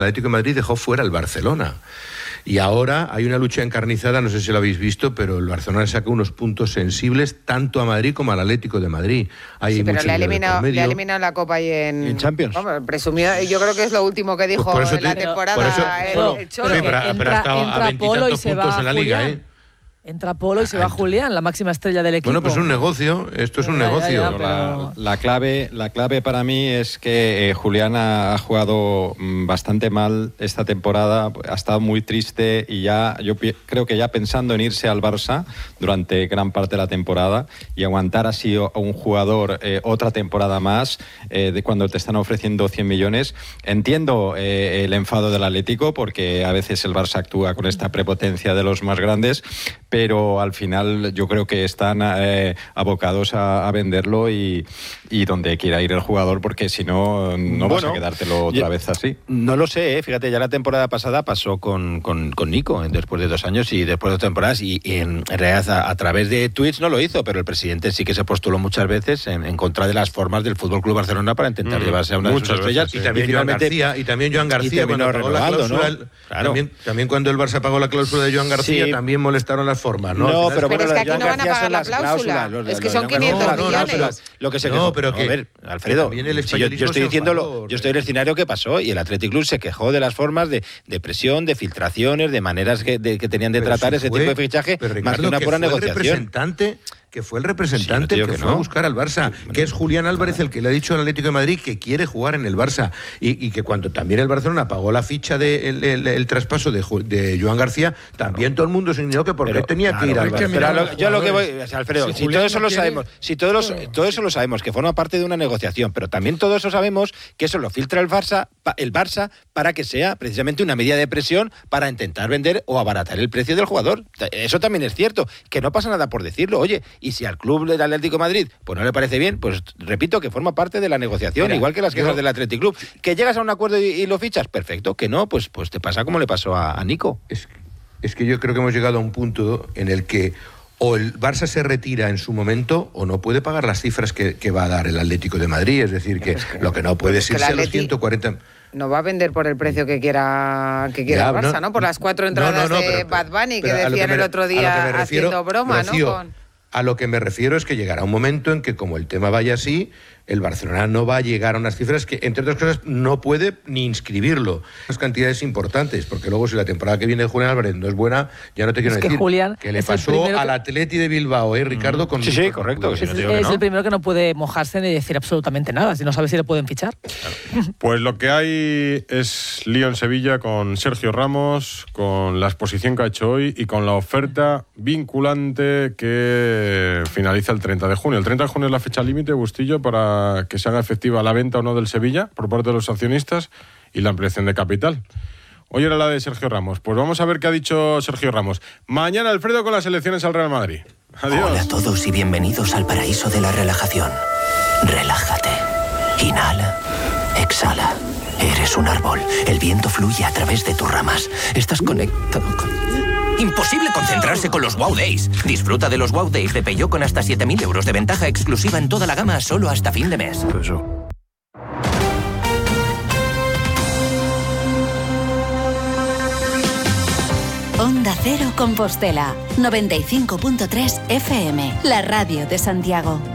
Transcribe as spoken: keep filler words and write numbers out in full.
El Atlético de Madrid dejó fuera al Barcelona. Y ahora hay una lucha encarnizada, no sé si lo habéis visto, pero el Barcelona saca unos puntos sensibles tanto a Madrid como al Atlético de Madrid. Hay sí, pero le ha, eliminado, le ha eliminado la Copa ahí en, en Champions. Vamos, presumido, yo creo que es lo último que dijo pues en la te, temporada por eso, el, bueno, el Cholo. Sí, pero, entra, pero ha estado entra a veintitantos puntos en la Liga, Julián. ¿eh? Entra Polo y se va Julián, la máxima estrella del equipo. Bueno, pues es un negocio, esto es un ya, negocio. ya, ya, pero... la, la, clave, la clave para mí es que eh, Julián ha, ha jugado mm, bastante mal esta temporada, ha estado muy triste y ya yo pi- creo que ya pensando en irse al Barça durante gran parte de la temporada y aguantar así a un jugador eh, otra temporada más eh, de cuando te están ofreciendo cien millones. Entiendo eh, el enfado del Atlético porque a veces el Barça actúa con esta prepotencia de los más grandes, pero al final yo creo que están eh, abocados a, a venderlo y, y donde quiera ir el jugador, porque si no, no bueno, vas a quedártelo otra yo, vez así. No lo sé, ¿eh? Fíjate, ya la temporada pasada pasó con, con, con Nico, después de dos años y después de dos temporadas, y, y en realidad a, a través de tweets no lo hizo, pero el presidente sí que se postuló muchas veces en, en contra de las formas del Fútbol Club Barcelona para intentar mm, llevarse a una de sus estrellas. Veces, sí. Y también y Joan García, y también Joan García cuando pagó la cláusula, ¿no? Claro. también, también cuando el Barça pagó la cláusula de Joan García, sí. también molestaron las formas, ¿no? No, pero, pero bueno, es que aquí no van a pagar la cláusula, los, es que son quinientos no, no, millones. Lo que se no, pero que, a ver, Alfredo, si yo, yo estoy diciendo, lo, yo estoy en el escenario que pasó y el Athletic Club se quejó de las formas de, de presión, de filtraciones, de maneras que, de, que tenían de pero tratar si ese fue, tipo de fichaje, Ricardo, más que una pura negociación. Representante, que fue el representante sí, no que, que fue no. a buscar al Barça, sí, que es Julián Álvarez el que le ha dicho al Atlético de Madrid que quiere jugar en el Barça y, y que cuando también el Barcelona pagó la ficha del de el, el, el traspaso de, de Joan García, también todo el mundo se indignó que por qué tenía claro, que ir al Barça. Pero lo, yo lo que voy, Alfredo, si, si todo eso no lo quiere, sabemos, si todo, los, todo eso lo sabemos, que forma parte de una negociación, pero también todo eso sabemos que eso lo filtra el Barça, el Barça para que sea precisamente una medida de presión para intentar vender o abaratar el precio del jugador. Eso también es cierto, que no pasa nada por decirlo. Oye, y si al club del Atlético de Madrid pues no le parece bien, pues repito que forma parte de la negociación, Mira, igual que las quejas yo... del Atlético Club. Que llegas a un acuerdo y, y lo fichas, perfecto. Que no, pues, pues te pasa como le pasó a, a Nico. Es, es que yo creo que hemos llegado a un punto en el que o el Barça se retira en su momento o no puede pagar las cifras que, que va a dar el Atlético de Madrid. Es decir, que, es que lo que no puede es irse a los ciento cuarenta... No va a vender por el precio que quiera que quiera ya, Barça, ¿no? ¿no? Por las cuatro entradas no, no, no, de pero, Bad Bunny que decían que me, el otro día refiero, haciendo broma, Rocío, ¿no? Con... A lo que me refiero es que llegará un momento en que, como el tema vaya así, el Barcelona no va a llegar a unas cifras que, entre otras cosas, no puede ni inscribirlo. Unas cantidades importantes, porque luego si la temporada que viene de Julián Álvarez no es buena, ya no te quiero es decir que, Julián que le pasó al que... Atleti de Bilbao, ¿eh, Ricardo? Con sí, sí, correcto. Es, si no es no. el primero que no puede mojarse ni decir absolutamente nada, si no sabe si le pueden fichar. Claro. Pues lo que hay es lío en Sevilla con Sergio Ramos, con la exposición que ha hecho hoy y con la oferta vinculante que finaliza el treinta de junio. El treinta de junio es la fecha límite, Bustillo, para que se haga efectiva la venta o no del Sevilla por parte de los accionistas y la ampliación de capital. Hoy era la de Sergio Ramos. Pues vamos a ver qué ha dicho Sergio Ramos. Mañana, Alfredo, con las elecciones al Real Madrid. Adiós. Hola a todos y bienvenidos al paraíso de la relajación. Relájate. Inhala. Exhala. Eres un árbol. El viento fluye a través de tus ramas. Estás conectado con... Imposible concentrarse con los Wow Days. Disfruta de los Wow Days de Peugeot con hasta siete mil euros de ventaja exclusiva en toda la gama solo hasta fin de mes. Eso. Onda Cero Compostela, noventa y cinco punto tres F M, la radio de Santiago.